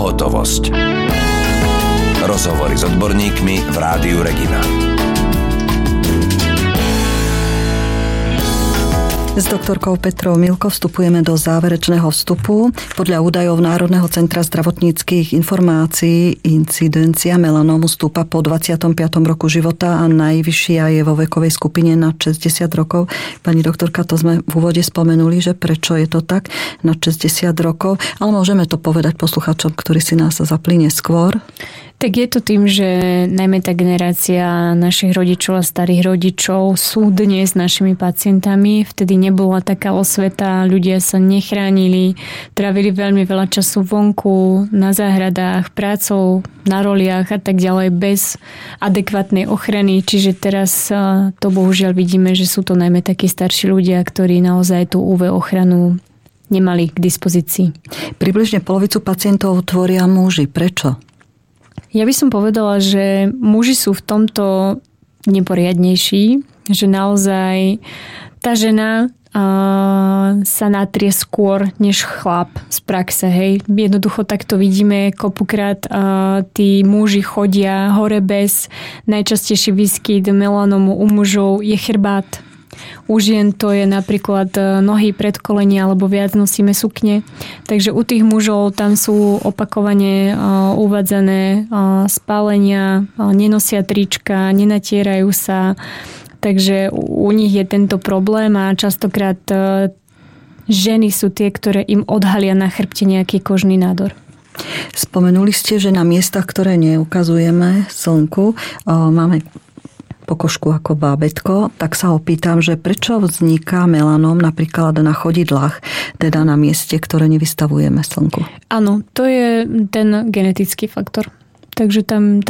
Pohotovosť. Rozhovory s odborníkmi v Rádiu Regina. S doktorkou Petrou Milko vstupujeme do záverečného vstupu. Podľa údajov Národného centra zdravotníckych informácií incidencia melanómu stúpa po 25. roku života a najvyššia je vo vekovej skupine nad 60 rokov. Pani doktorka, to sme v úvode spomenuli, že prečo je to tak nad 60 rokov, ale môžeme to povedať posluchačom, ktorí si nás zapli neskôr. Tak je to tým, že najmä tá generácia našich rodičov a starých rodičov sú dnes našimi pacientami. Vtedy nebola taká osveta, ľudia sa nechránili, trávili veľmi veľa času vonku, na záhradách, prácou, na roliach a tak ďalej bez adekvátnej ochrany. Čiže teraz to bohužiaľ vidíme, že sú to najmä takí starší ľudia, ktorí naozaj tú UV ochranu nemali k dispozícii. Približne polovicu pacientov tvoria muži. Prečo? Ja by som povedala, že muži sú v tomto neporiadnejší, že naozaj tá žena sa natrie skôr než chlap z praxe. Hej. Jednoducho takto vidíme, kopukrát tí muži chodia hore bez. Najčastejší výskyt melanomu u mužov je chrbát. U žien to je napríklad nohy, predkolenia alebo viac nosíme sukne. Takže u tých mužov tam sú opakovane uvádzané spálenia, nenosia trička, nenatierajú sa. Takže u nich je tento problém a častokrát ženy sú tie, ktoré im odhalia na chrbte nejaký kožný nádor. Spomenuli ste, že na miestach, ktoré neukazujeme slnku, máme pokožku ako bábätko, tak sa opýtam, že prečo vzniká melanóm napríklad na chodidlách, teda na mieste, ktoré nevystavujeme slnku? Áno, to je ten genetický faktor. Takže tam